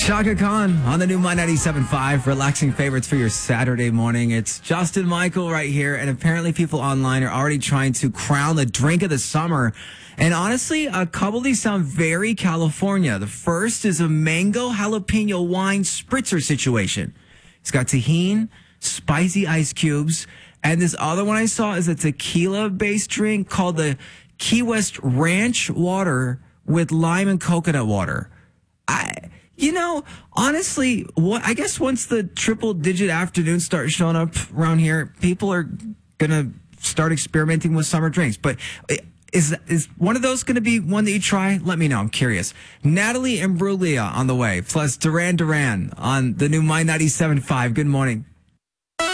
Chaka Khan on the new My 97.5, relaxing favorites for your Saturday morning. It's Justin Michael right here, and apparently people online are already trying to crown the drink of the summer. And honestly, a couple of these sound very California. The first is a mango jalapeno wine spritzer situation. It's got tahini, spicy ice cubes, and this other one I saw is a tequila-based drink called the Key West Ranch Water with lime and coconut water. Honestly, I guess once the triple-digit afternoons start showing up around here, people are going to start experimenting with summer drinks. But is one of those going to be one that you try? Let me know. I'm curious. Natalie Imbruglia on the way, plus Duran Duran on the new My 97.5. Good morning.